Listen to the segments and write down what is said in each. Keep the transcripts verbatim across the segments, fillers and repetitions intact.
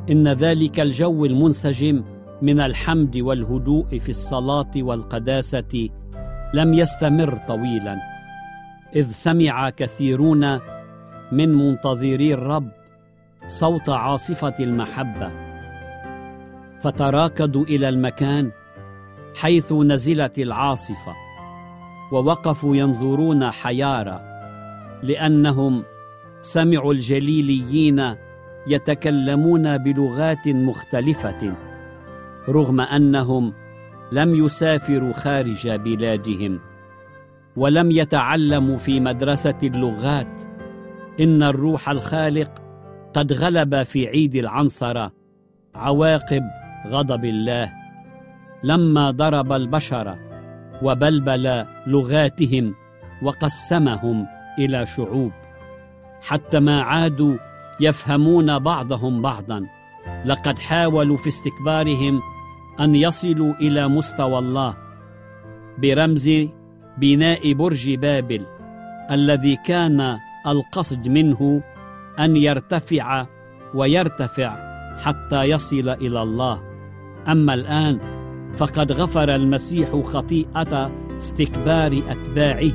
إن ذلك الجو المنسجم من الحمد والهدوء في الصلاة والقداسة لم يستمر طويلا، إذ سمع كثيرون من منتظري الرب صوت عاصفة المحبة، فتراكضوا إلى المكان حيث نزلت العاصفة، ووقفوا ينظرون حيارى، لأنهم سمعوا الجليليين يتكلمون بلغات مختلفة، رغم أنهم لم يسافروا خارج بلادهم ولم يتعلموا في مدرسة اللغات. إن الروح الخالق قد غلب في عيد العنصرة عواقب غضب الله، لما ضرب البشر وبلبل لغاتهم وقسمهم إلى شعوب، حتى ما عادوا يفهمون بعضهم بعضا. لقد حاولوا في استكبارهم أن يصلوا إلى مستوى الله برمز بناء برج بابل، الذي كان القصد منه أن يرتفع ويرتفع حتى يصل إلى الله. أما الآن فقد غفر المسيح خطيئة استكبار أتباعه،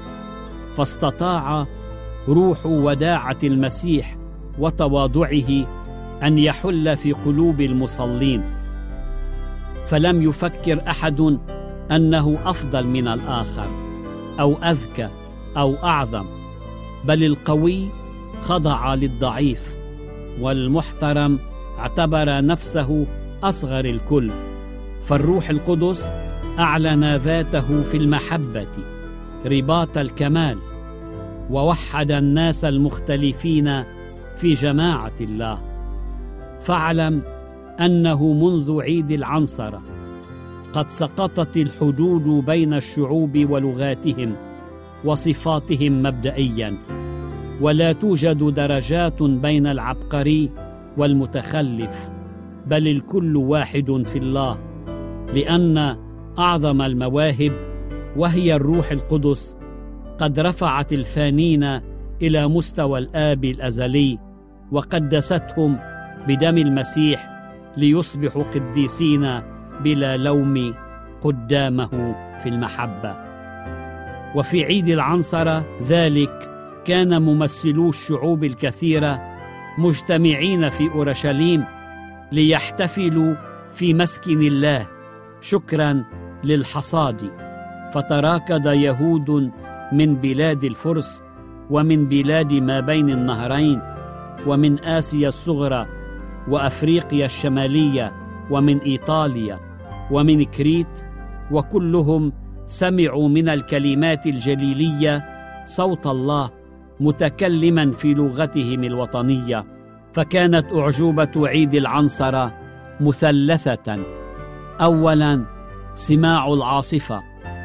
فاستطاع روح وداعة المسيح وتواضعه أن يحل في قلوب المصلين، فلم يفكر أحد أنه أفضل من الآخر أو أذكى أو أعظم، بل القوي خضع للضعيف، والمحترم اعتبر نفسه أصغر الكل. فالروح القدس أعلن ذاته في المحبة رباط الكمال، ووحد الناس المختلفين في جماعة الله. فاعلم أنه منذ عيد العنصرة قد سقطت الحدود بين الشعوب ولغاتهم وصفاتهم مبدئيا، ولا توجد درجات بين العبقري والمتخلف، بل الكل واحد في الله، لأن أعظم المواهب وهي الروح القدس قد رفعت الفانين إلى مستوى الآب الأزلي، وقدستهم بدم المسيح ليصبحوا قديسين بلا لوم قدامه في المحبة. وفي عيد العنصرة ذلك كان ممثلو الشعوب الكثيرة مجتمعين في أورشليم ليحتفلوا في مسكن الله شكرا للحصاد. فتراكض يهود من بلاد الفرس ومن بلاد ما بين النهرين ومن آسيا الصغرى وأفريقيا الشمالية ومن إيطاليا ومن كريت، وكلهم سمعوا من الكلمات الجليلية صوت الله متكلما في لغتهم الوطنية. فكانت أعجوبة عيد العنصرة مثلثة: أولا سماع العاصفة،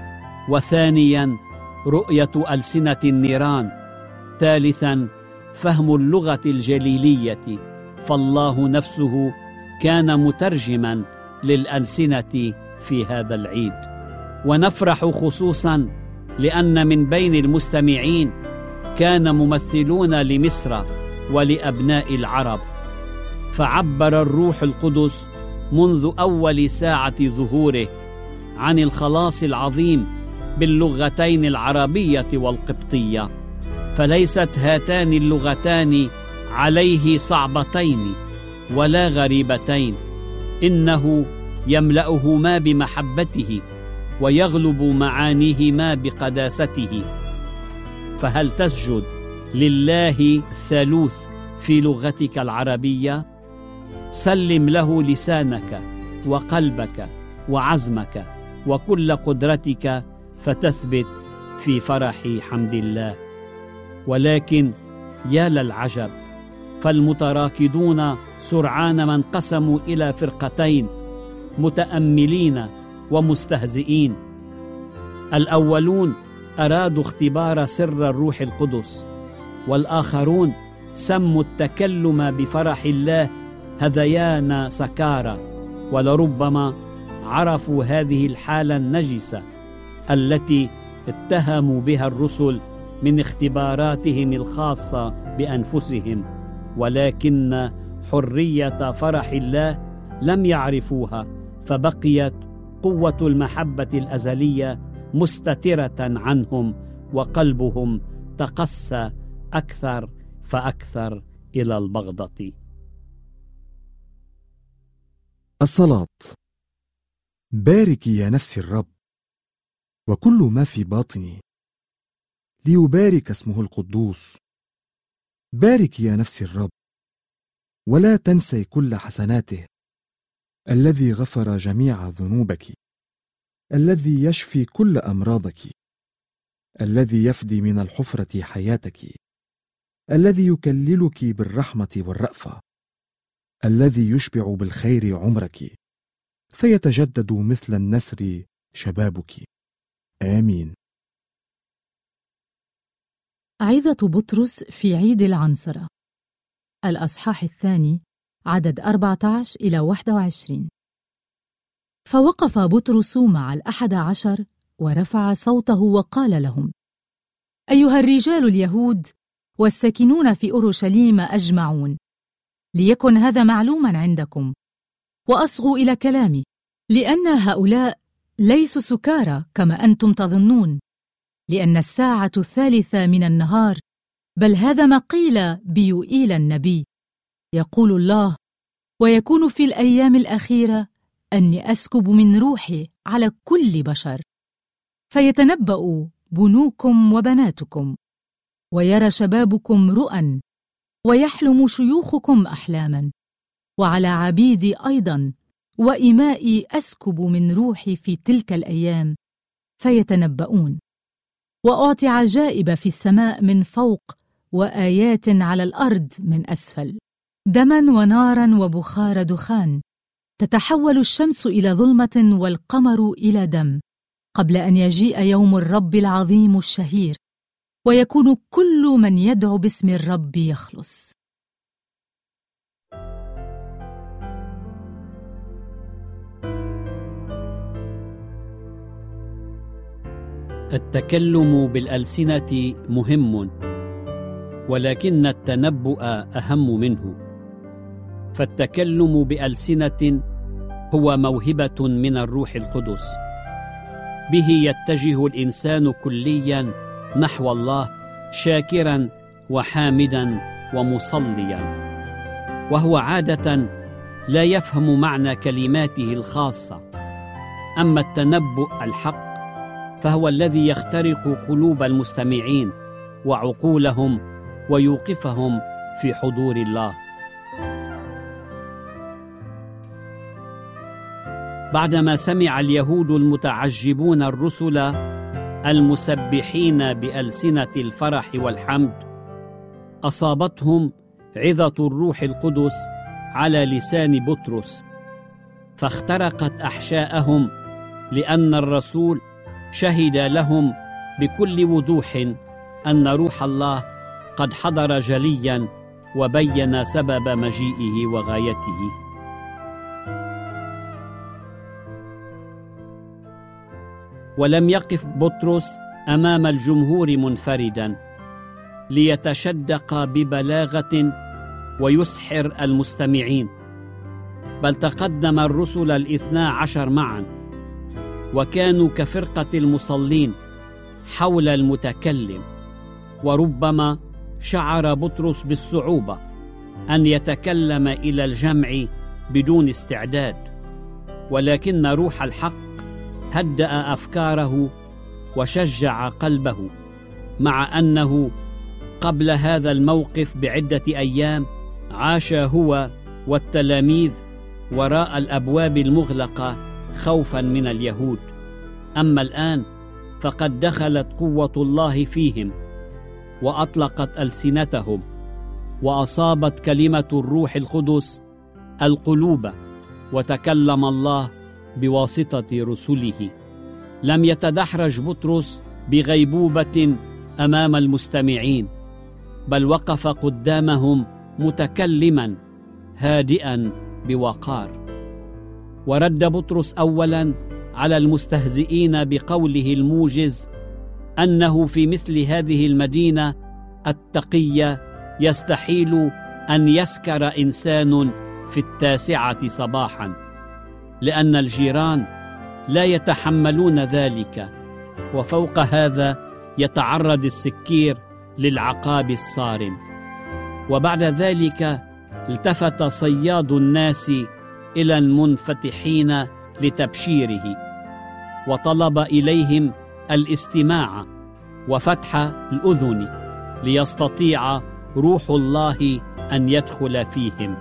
وثانيا رؤية ألسنة النيران، ثالثا فهم اللغة الجليلية، فالله نفسه كان مترجما للألسنة في هذا العيد. ونفرح خصوصا لأن من بين المستمعين كان ممثلون لمصر ولأبناء العرب، فعبر الروح القدس منذ أول ساعة ظهوره عن الخلاص العظيم باللغتين العربية والقبطية، فليست هاتان اللغتان عليه صعبتين ولا غريبتين، إنه يملأهما بمحبته ويغلب معانيهما بقداسته. فهل تسجد لله الثالوث في لغتك العربية؟ سلم له لسانك وقلبك وعزمك وكل قدرتك، فتثبت في فرح حمد الله. ولكن يا للعجب، فالمتراكضون سرعان ما انقسموا إلى فرقتين متأملين ومستهزئين. الأولون أرادوا اختبار سر الروح القدس، والآخرون سموا التكلم بفرح الله هذيان سكارى، ولربما عرفوا هذه الحالة النجسة التي اتهموا بها الرسل من اختباراتهم الخاصة بأنفسهم، ولكن حرية فرح الله لم يعرفوها، فبقيت قوة المحبة الأزلية مستترة عنهم، وقلبهم تقسى أكثر فأكثر إلى البغضة. الصلاة. باركي يا نفسي الرب وكل ما في باطني، ليبارك اسمه القدوس. باركي يا نفسي الرب ولا تنسي كل حسناته، الذي غفر جميع ذنوبك، الذي يشفي كل أمراضك، الذي يفدي من الحفرة حياتك، الذي يكللك بالرحمة والرأفة، الذي يشبع بالخير عمرك، فيتجدد مثل النسر شبابك. آمين. عظة بطرس في عيد العنصرة، الأصحاح الثاني، عدد أربعة عشر إلى واحد وعشرين. فوقف بطرس مع الأحد عشر ورفع صوته وقال لهم: أيها الرجال اليهود والساكنون في أورشليم أجمعون، ليكن هذا معلوما عندكم، وأصغوا إلى كلامي، لأن هؤلاء ليسوا سكارى كما أنتم تظنون، لأن الساعة الثالثة من النهار، بل هذا ما قيل بيوئيل النبي. يقول الله: ويكون في الأيام الأخيرة أني أسكب من روحي على كل بشر، فيتنبأ بنوكم وبناتكم، ويرى شبابكم رؤى، ويحلم شيوخكم أحلاما، وعلى عبيدي أيضا وإمائي أسكب من روحي في تلك الأيام، فيتنبؤون. وأعطي عجائب في السماء من فوق، وآيات على الأرض من أسفل، دما ونارا وبخار دخان، تتحول الشمس إلى ظلمة والقمر إلى دم، قبل أن يجيء يوم الرب العظيم الشهير، ويكون كل من يدعو باسم الرب يخلص. التكلم بالألسنة مهم، ولكن التنبؤ أهم منه. فالتكلم بألسنة هو موهبة من الروح القدس، به يتجه الإنسان كليا نحو الله، شاكرا وحامدا ومصليا، وهو عادة لا يفهم معنى كلماته الخاصة. أما التنبؤ الحق فهو الذي يخترق قلوب المستمعين وعقولهم ويوقفهم في حضور الله. بعدما سمع اليهود المتعجبون الرسل المسبحين بألسنة الفرح والحمد، أصابتهم عظة الروح القدس على لسان بطرس، فاخترقت أحشاءهم، لأن الرسول شهد لهم بكل وضوح أن روح الله قد حضر جليا وبين سبب مجيئه وغايته. ولم يقف بطرس أمام الجمهور منفردا ليتشدق ببلاغة ويسحر المستمعين، بل تقدم الرسل الاثنى عشر معا، وكانوا كفرقة المصلين حول المتكلم. وربما شعر بطرس بالصعوبة أن يتكلم إلى الجمع بدون استعداد، ولكن روح الحق هدأ أفكاره وشجع قلبه، مع أنه قبل هذا الموقف بعدة أيام عاش هو والتلاميذ وراء الأبواب المغلقة خوفا من اليهود. أما الآن فقد دخلت قوة الله فيهم وأطلقت ألسنتهم، وأصابت كلمة الروح القدس القلوب، وتكلم الله بواسطة رسله. لم يتدحرج بطرس بغيبوبة أمام المستمعين، بل وقف قدامهم متكلما هادئا بوقار. ورد بطرس أولا على المستهزئين بقوله الموجز أنه في مثل هذه المدينة التقية يستحيل أن يسكر إنسان في التاسعة صباحا، لأن الجيران لا يتحملون ذلك، وفوق هذا يتعرض السكير للعقاب الصارم. وبعد ذلك التفت صياد الناس إلى المنفتحين لتبشيره، وطلب إليهم الاستماع وفتح الأذن ليستطيع روح الله أن يدخل فيهم.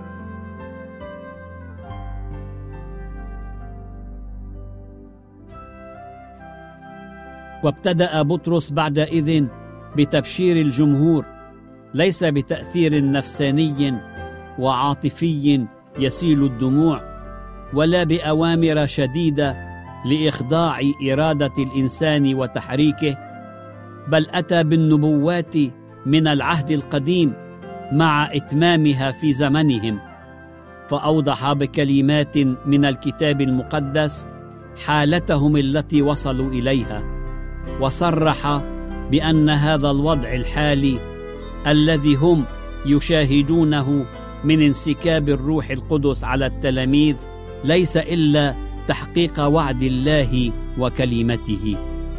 وابتدأ بطرس بعدئذ بتبشير الجمهور، ليس بتأثير نفساني وعاطفي يسيل الدموع، ولا بأوامر شديدة لإخضاع إرادة الإنسان وتحريكه، بل أتى بالنبوات من العهد القديم مع إتمامها في زمنهم، فأوضح بكلمات من الكتاب المقدس حالتهم التي وصلوا إليها، وصرح بأن هذا الوضع الحالي الذي هم يشاهدونه من انسكاب الروح القدس على التلاميذ ليس إلا تحقيق وعد الله وكلمته.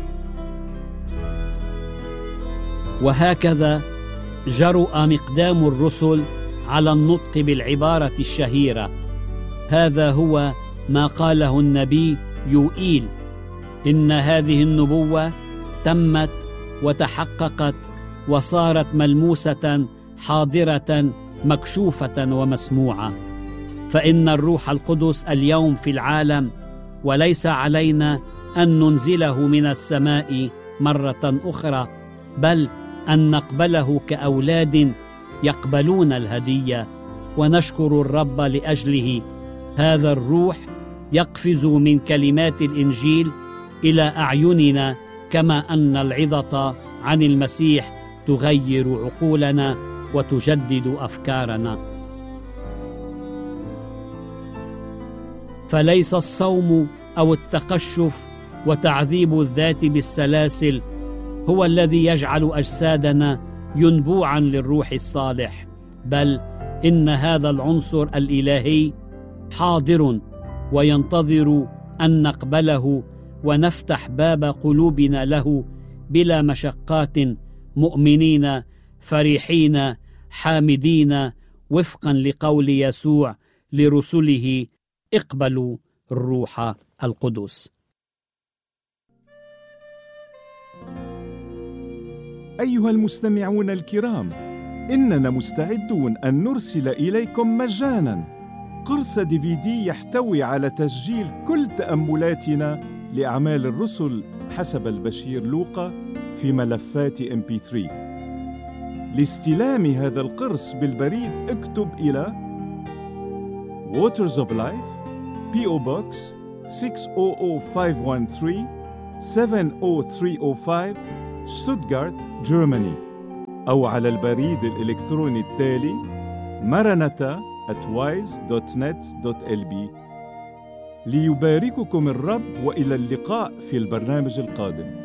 وهكذا جرؤ مقدام الرسل على النطق بالعبارة الشهيرة: هذا هو ما قاله النبي يوئيل، إن هذه النبوة تمت وتحققت وصارت ملموسة حاضرة مكشوفة ومسموعة. فإن الروح القدس اليوم في العالم، وليس علينا أن ننزله من السماء مرة أخرى، بل أن نقبله كأولاد يقبلون الهدية ونشكر الرب لأجله. هذا الروح يقفز من كلمات الإنجيل إلى أعيننا، كما أن العظة عن المسيح تغير عقولنا وتجدد أفكارنا. فليس الصوم أو التقشف وتعذيب الذات بالسلاسل هو الذي يجعل أجسادنا ينبوعا للروح الصالح، بل إن هذا العنصر الإلهي حاضر وينتظر أن نقبله ونفتح باب قلوبنا له بلا مشقات، مؤمنين فرحين حامدين وفقا لقول يسوع لرسله: اقبلوا الروح القدس. أيها المستمعون الكرام، إننا مستعدون أن نرسل إليكم مجاناً قرص دي في دي يحتوي على تسجيل كل تأملاتنا لأعمال الرسل حسب البشير لوقا في ملفات إم بي ثلاثة. لاستلام هذا القرص بالبريد اكتب إلى Waters of Life بي أو Box ستة صفر صفر خمسة واحد ثلاثة سبعة صفر ثلاثة صفر خمسة شتوتغارت جيرماني، أو على البريد الإلكتروني التالي maranatha at wise dot net dot l b. ليبارككم الرب، وإلى اللقاء في البرنامج القادم.